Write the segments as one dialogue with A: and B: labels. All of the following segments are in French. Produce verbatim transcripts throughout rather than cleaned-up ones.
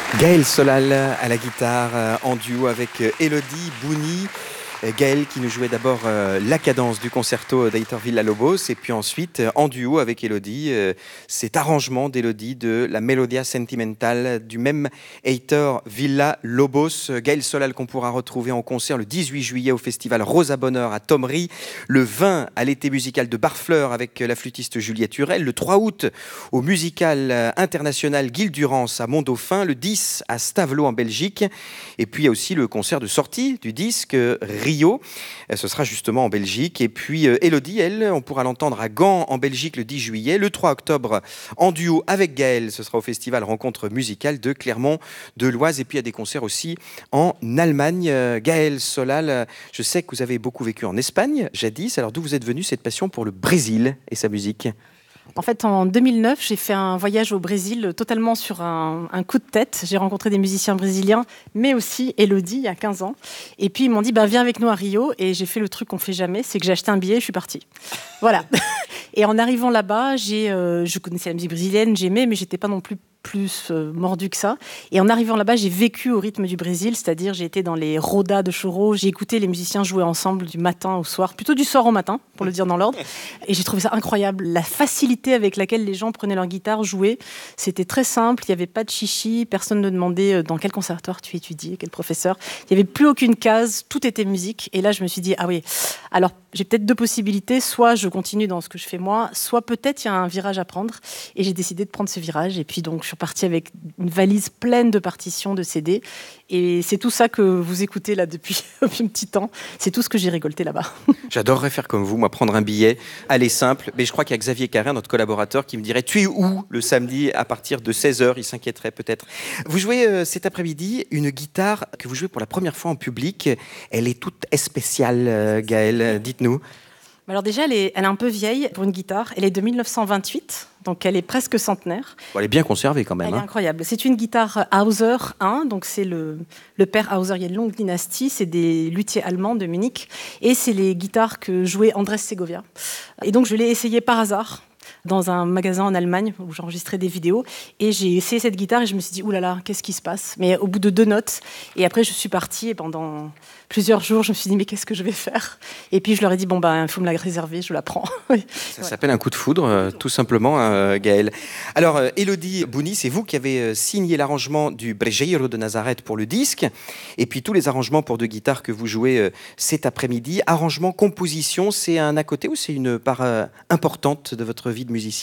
A: Gaël Solal à la guitare en duo avec Élodie Bouni. Gaël qui nous jouait d'abord euh, la cadence du concerto d'Heitor Villa-Lobos et puis ensuite euh, en duo avec Élodie, euh, cet arrangement d'Élodie de la Melodia Sentimental du même Heitor Villa-Lobos. Gaël Solal qu'on pourra retrouver en concert le dix-huit juillet au festival Rosa Bonheur à Thomery, le vingt à l'été musical de Barfleur avec la flûtiste Juliette Hurel, le trois août au musical international Gilles Durance à Mont-Dauphin, le dix à Stavelot en Belgique et puis il y a aussi le concert de sortie du disque Rio, ce sera justement en Belgique. Et puis euh, Élodie, elle, on pourra l'entendre à Gand en Belgique le dix juillet, le trois octobre en duo avec Gaël, ce sera au festival Rencontre musicale de Clermont de l'Oise. Et puis il y a des concerts aussi en Allemagne. Euh, Gaël Solal, je sais que vous avez beaucoup vécu en Espagne jadis, alors d'où vous êtes venu cette passion pour le Brésil et sa musique ?
B: En fait, en deux mille neuf, j'ai fait un voyage au Brésil totalement sur un, un coup de tête. J'ai rencontré des musiciens brésiliens, mais aussi Élodie, il y a quinze ans. Et puis, ils m'ont dit, bah, viens avec nous à Rio. Et j'ai fait le truc qu'on ne fait jamais, c'est que j'ai acheté un billet et je suis partie. Voilà. Et en arrivant là-bas, j'ai, euh, je connaissais la musique brésilienne, j'aimais, mais je n'étais pas non plus plus euh, mordu que ça. Et en arrivant là-bas, j'ai vécu au rythme du Brésil, c'est-à-dire j'ai été dans les rodas de choro, j'ai écouté les musiciens jouer ensemble du matin au soir, plutôt du soir au matin, pour le dire dans l'ordre. Et j'ai trouvé ça incroyable. La facilité avec laquelle les gens prenaient leur guitare, jouaient, c'était très simple, il n'y avait pas de chichi, personne ne demandait dans quel conservatoire tu étudies, quel professeur. Il n'y avait plus aucune case, tout était musique. Et là, je me suis dit, ah oui, alors j'ai peut-être deux possibilités, soit je continue dans ce que je fais moi, soit peut-être il y a un virage à prendre. Et j'ai décidé de prendre ce virage. Et puis donc, je suis partie avec une valise pleine de partitions, de C D. Et c'est tout ça que vous écoutez là depuis, depuis un petit temps. C'est tout ce que j'ai récolté là-bas.
A: J'adorerais faire comme vous, moi, prendre un billet, aller simple. Mais je crois qu'il y a Xavier Carrère, notre collaborateur, qui me dirait « Tu es où le samedi à partir de seize heures ?» Il s'inquiéterait peut-être. Vous jouez euh, cet après-midi une guitare que vous jouez pour la première fois en public. Elle est toute spéciale, euh, Gaël. Dites-nous.
B: Alors déjà, elle est, elle est un peu vieille pour une guitare. Elle est de mille neuf cent vingt-huit, donc elle est presque centenaire.
A: Bon, elle est bien conservée quand même.
B: Elle
A: hein.
B: est incroyable. C'est une guitare Hauser un, donc c'est le, le père Hauser. Il y a une longue dynastie, c'est des luthiers allemands de Munich. Et c'est les guitares que jouait Andrés Segovia. Et donc je l'ai essayée par hasard dans un magasin en Allemagne où j'enregistrais des vidéos. Et j'ai essayé cette guitare et je me suis dit, oulala, qu'est-ce qui se passe ? Mais au bout de deux notes. Et après, je suis partie et pendant plusieurs jours, je me suis dit, mais qu'est-ce que je vais faire ? Et puis, je leur ai dit, bon, ben, il faut me la réserver, je la prends.
A: Ça
B: ouais.
A: s'appelle un coup de foudre, euh, tout simplement, euh, Gaël. Alors, euh, Élodie Bouni, c'est vous qui avez euh, signé l'arrangement du Brejeiro de Nazareth pour le disque. Et puis, tous les arrangements pour deux guitares que vous jouez euh, cet après-midi. Arrangement, composition, c'est un à côté ou c'est une part euh, importante de votre vie de musicienne ?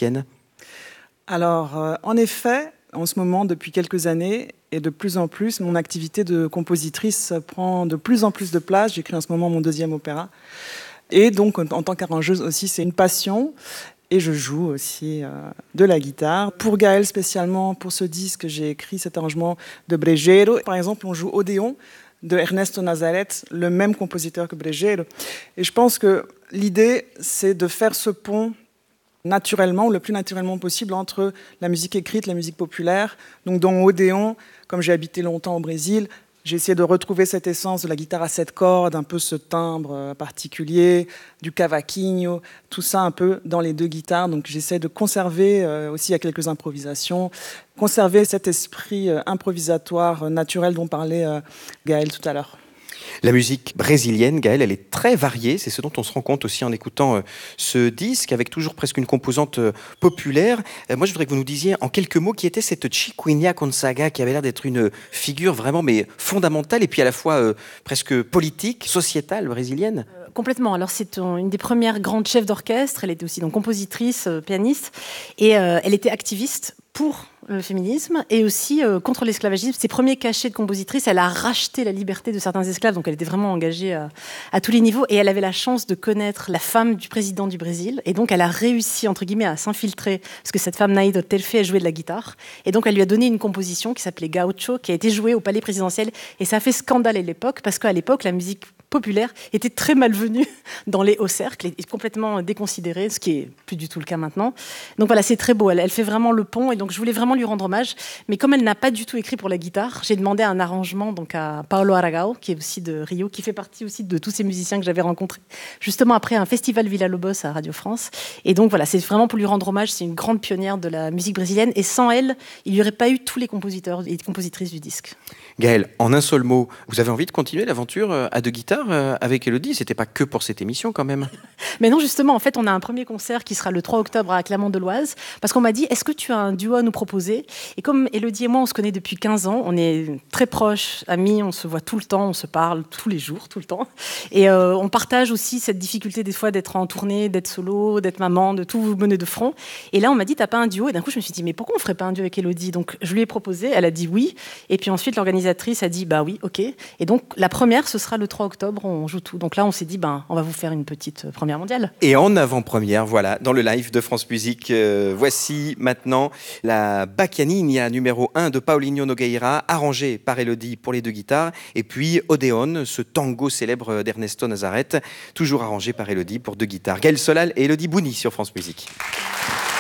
C: Alors, euh, en effet, en ce moment, depuis quelques années, et de plus en plus, mon activité de compositrice prend de plus en plus de place. J'écris en ce moment mon deuxième opéra. Et donc, en tant qu'arrangeuse aussi, c'est une passion. Et je joue aussi euh, de la guitare. Pour Gaël, spécialement, pour ce disque, j'ai écrit cet arrangement de Brejeiro. Par exemple, on joue Odéon de Ernesto Nazareth, le même compositeur que Brejeiro. Et je pense que l'idée, c'est de faire ce pont naturellement, ou le plus naturellement possible, entre la musique écrite et la musique populaire. Donc dans Odéon, comme j'ai habité longtemps au Brésil, j'ai essayé de retrouver cette essence de la guitare à sept cordes, un peu ce timbre particulier, du cavaquinho, tout ça un peu dans les deux guitares. Donc j'essaie de conserver, euh, aussi il y a quelques improvisations, conserver cet esprit euh, improvisatoire, euh, naturel dont parlait euh, Gaël tout à l'heure.
A: La musique brésilienne, Gaël, elle est très variée. C'est ce dont on se rend compte aussi en écoutant euh, ce disque, avec toujours presque une composante euh, populaire. Euh, moi, je voudrais que vous nous disiez en quelques mots qui était cette Chiquinha Gonzaga, qui avait l'air d'être une figure vraiment mais fondamentale et puis à la fois euh, presque politique, sociétale brésilienne.
B: Euh, complètement. Alors, c'est une des premières grandes chefs d'orchestre. Elle était aussi donc compositrice, euh, pianiste. Et euh, elle était activiste pour le féminisme et aussi euh, contre l'esclavagisme. Ses premiers cachets de compositrice, elle a racheté la liberté de certains esclaves, donc elle était vraiment engagée à, à tous les niveaux, et elle avait la chance de connaître la femme du président du Brésil, et donc elle a réussi, entre guillemets, à s'infiltrer, parce que cette femme, Naïdo Telfe, elle jouait de la guitare, et donc elle lui a donné une composition qui s'appelait Gaucho, qui a été jouée au palais présidentiel, et ça a fait scandale à l'époque, parce qu'à l'époque, la musique populaire était très malvenue dans les hauts cercles et complètement déconsidérée, ce qui est plus du tout le cas maintenant. Donc voilà, c'est très beau. Elle, elle fait vraiment le pont et donc je voulais vraiment lui rendre hommage. Mais comme elle n'a pas du tout écrit pour la guitare, j'ai demandé un arrangement donc à Paolo Aragao, qui est aussi de Rio, qui fait partie aussi de tous ces musiciens que j'avais rencontrés justement après un festival Villa-Lobos à Radio France. Et donc voilà, c'est vraiment pour lui rendre hommage. C'est une grande pionnière de la musique brésilienne et sans elle, il n'y aurait pas eu tous les compositeurs et compositrices du disque.
A: Gaëlle, en un seul mot, vous avez envie de continuer l'aventure à deux guitares avec Élodie? C'était pas que pour cette émission quand même.
B: Mais non, justement, en fait, on a un premier concert qui sera le trois octobre à Clermont-de-Loise, parce qu'on m'a dit, est-ce que tu as un duo à nous proposer? Et comme Élodie et moi, on se connaît depuis quinze ans, on est très proches, amis, on se voit tout le temps, on se parle tous les jours, tout le temps. Et euh, on partage aussi cette difficulté des fois d'être en tournée, d'être solo, d'être maman, de tout mener de front. Et là, on m'a dit, t'as pas un duo? Et d'un coup, je me suis dit, mais pourquoi on ferait pas un duo avec Élodie? Donc, je lui ai proposé, elle a dit oui. Et puis ensuite, l'organisatrice a dit, bah oui, ok. Et donc, la première, ce sera le trois octobre, on joue tout. Donc là, on s'est dit, ben, on va vous faire une petite première mondiale.
A: Et en avant-première, voilà, dans le live de France Musique, euh, voici maintenant la Bacchianina numéro un de Paulinho Nogueira, arrangée par Élodie pour les deux guitares, et puis Odéon, ce tango célèbre d'Ernesto Nazareth, toujours arrangé par Élodie pour deux guitares. Gaëlle Solal et Élodie Bouni sur France Musique.